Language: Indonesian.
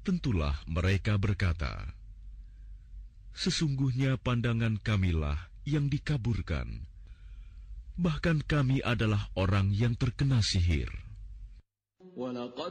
tentulah mereka berkata, "Sesungguhnya pandangan kamilah yang dikaburkan. Bahkan kami adalah orang yang terkena sihir." وَلَقَدْ